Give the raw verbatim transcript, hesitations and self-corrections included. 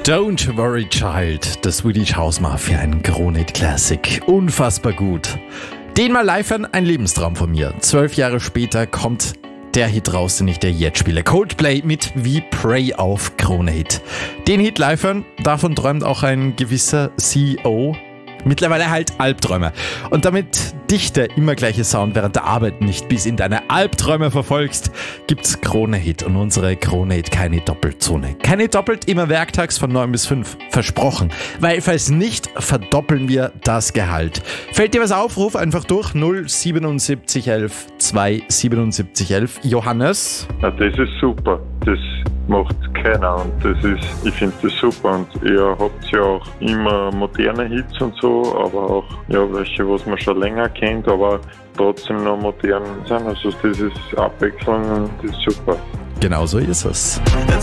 Don't Worry Child, das Swedish House Mafia, ein Krone-Hit Classic. Unfassbar gut. Den mal live hören, ein Lebenstraum von mir. Zwölf Jahre später kommt der Hit raus, den ich dir jetzt spiele. Coldplay mit We Pray auf Krone-Hit. Den Hit live hören, davon träumt auch ein gewisser C E O. Mittlerweile halt Albträume. Und damit dich der immer gleiche Sound während der Arbeit nicht bis in deine Albträume verfolgst, gibt's Krone-Hit und unsere Krone-Hit keine Doppelzone. Keine doppelt, immer werktags von neun bis fünf. Versprochen. Weil falls nicht, verdoppeln wir das Gehalt. Fällt dir was auf? Ruf einfach durch null siebenundsiebzig elf zwei siebenundsiebzig elf. Johannes? Ja, das ist super. Das macht keiner und das ist, ich finde das super und ihr habt ja auch immer moderne Hits und so, aber auch ja welche, was man schon länger kennt, aber trotzdem noch modern sind. Also das ist abwechselnd und das ist super. Genau so ist es. It's